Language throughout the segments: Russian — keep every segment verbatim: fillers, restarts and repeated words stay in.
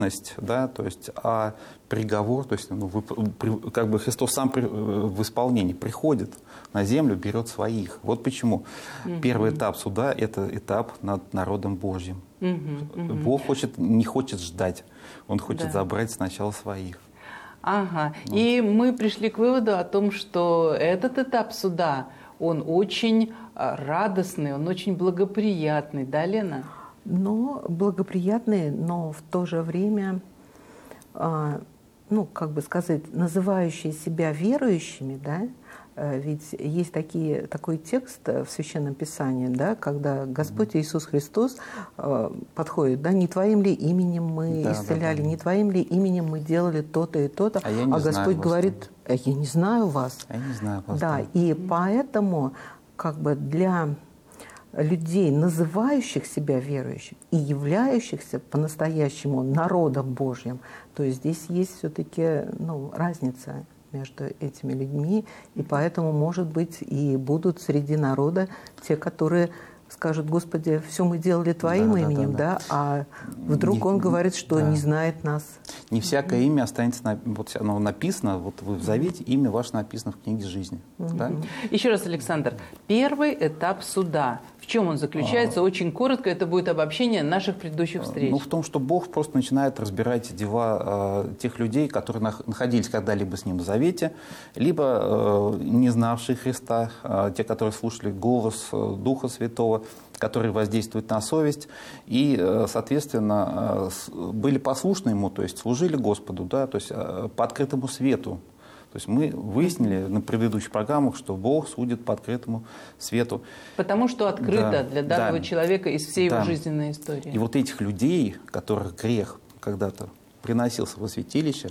да, то есть, а приговор, то есть, ну, вы, как бы Христос сам при, в исполнении приходит на землю, берет своих. Вот почему mm-hmm. первый этап суда – это этап над народом Божьим. Mm-hmm. Mm-hmm. Бог хочет, не хочет ждать, Он хочет да. забрать сначала своих. Ага. Вот. И мы пришли к выводу о том, что этот этап суда, он очень радостный, он очень благоприятный, да, Лена? Но благоприятные, но в то же время, ну, как бы сказать, называющие себя верующими, да, ведь есть такие, такой текст в Священном Писании, да, когда Господь Иисус Христос подходит, да, не Твоим ли именем мы да, исцеляли, да, да. не Твоим ли именем мы делали то-то и то-то, а, а Господь вас, говорит, а я не знаю вас. А я не знаю вас. Да, да. и поэтому как бы для людей, называющих себя верующими и являющихся по-настоящему народом Божьим, то есть здесь есть все-таки, ну, разница между этими людьми, и поэтому, может быть, и будут среди народа те, которые скажут: Господи, все мы делали Твоим да, именем, да, да, да. да, а вдруг не, Он говорит, что да. не знает нас. Не всякое mm-hmm. имя останется, вот оно написано, вот вы в Завете, имя ваше написано в книге жизни. Mm-hmm. Да? Еще раз, Александр, первый этап суда. В чем он заключается? А, Очень коротко, это будет обобщение наших предыдущих встреч. Ну, в том, что Бог просто начинает разбирать дела э, тех людей, которые нах- находились когда-либо с Ним в Завете, либо э, не знавшие Христа, э, те, которые слушали голос э, Духа Святого, который воздействует на совесть, и, э, соответственно, э, были послушны Ему, то есть служили Господу, да, то есть э, по открытому свету. То есть мы выяснили на предыдущих программах, что Бог судит по открытому свету. Потому что открыто да, для данного да, человека из всей да. его жизненной истории. И вот этих людей, которых грех когда-то приносился во святилище,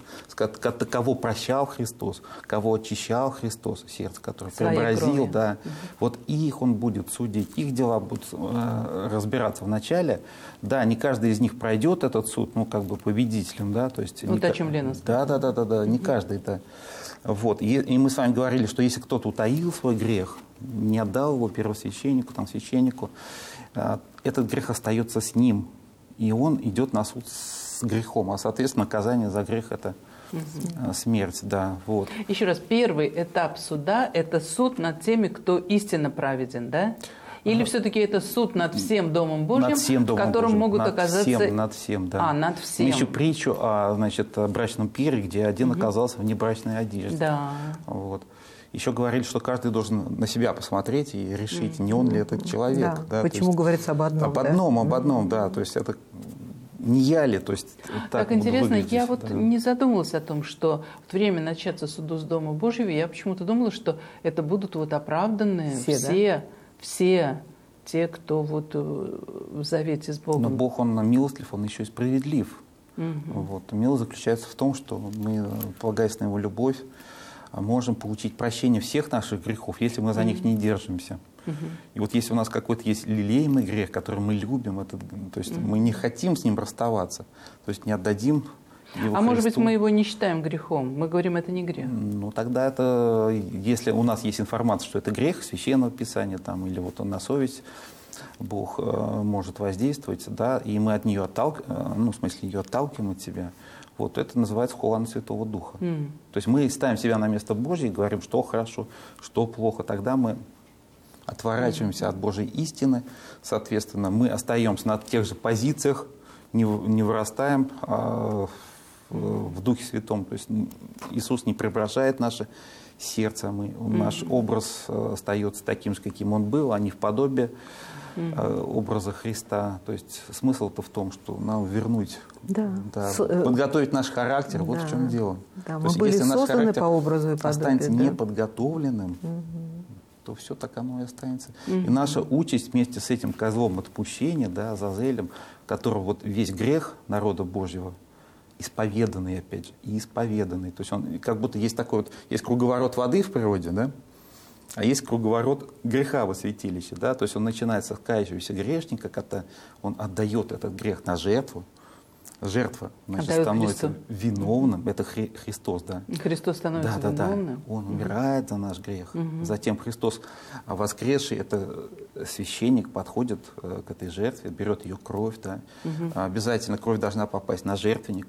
кого прощал Христос, кого очищал Христос, сердце, которое Своей преобразил, кровью. да, угу. вот их Он будет судить, их дела будут э, разбираться вначале. Да, не каждый из них пройдет этот суд, ну, как бы победителем, да, то есть... Вот не, о чем Лена сказала. Да, да, да, да, да, не каждый, да. Вот. И, и мы с вами говорили, что если кто-то утаил свой грех, не отдал его первосвященнику, там, священнику, э, этот грех остается с ним, и он идет на суд с грехом, а, соответственно, наказание за грех – это угу. смерть, да, вот. Еще раз, первый этап суда – это суд над теми, кто истинно праведен, да? Или все-таки это суд над всем Домом Божьим, над всем Домом в котором Божьим. могут над оказаться… Всем, над всем, да. А, над всем. Мы еще притчу о, значит, брачном пире, где один угу. оказался в небрачной одежде. Да. Вот. Еще говорили, что каждый должен на себя посмотреть и решить, не он ли этот человек. Да. Да, почему есть, говорится об одном? Об одном, да? об одном, да. То есть это не я ли, то есть так, так интересно, я вот да. не задумалась о том, что в время начаться суду с Дома Божьего, я почему-то думала, что это будут вот оправданные все, все, да? все те, кто вот в завете с Богом. Но Бог, Он милостлив, Он еще и справедлив. Угу. Вот. Милость заключается в том, что мы, полагаясь на Его любовь, можем получить прощение всех наших грехов, если мы за них не держимся. Uh-huh. И вот если у нас какой-то есть лелеемый грех, который мы любим, это, то есть uh-huh. мы не хотим с ним расставаться, то есть не отдадим его А Христу. Может быть, мы его не считаем грехом, мы говорим, это не грех? Ну, тогда это, если у нас есть информация, что это грех, Священного Писания, там, или вот он на совесть, Бог э, может воздействовать, да, и мы от нее отталкиваем, ну, в смысле, ее отталкиваем от себя, вот это называется хуан Святого Духа. Mm. То есть мы ставим себя на место Божье и говорим, что хорошо, что плохо. Тогда мы отворачиваемся mm. от Божьей истины. Соответственно, мы остаемся на тех же позициях, не, не вырастаем а, в, в Духе Святом. То есть Иисус не преображает наше сердце. Мы, mm. Наш образ остается таким же, каким он был, а не в подобие mm. образа Христа. То есть смысл-то в том, что нам вернуть, да. Да, С, подготовить наш характер. Да. Вот в чем дело. Да, то мы есть, были если наш созданы характер по образу и подобию, останется да? неподготовленным, угу. то все так оно и останется. Угу. И наша участь вместе с этим козлом отпущения, да, Азазелем, которого вот весь грех народа Божьего, исповеданный, опять же, и исповеданный. То есть он как будто есть такой вот, есть круговорот воды в природе, да, а есть круговорот греха во святилище, да, то есть он начинается с кающегося грешника, когда он отдает этот грех на жертву, жертва, значит, Отдает становится Христу. виновным. Это Хри- Христос, да. Христос становится Да, да, виновным. да. Он умирает за наш грех. Мгм. Затем Христос воскресший, это священник, подходит э, к этой жертве, берет ее кровь. Да. Мгм. Обязательно кровь должна попасть на жертвенник.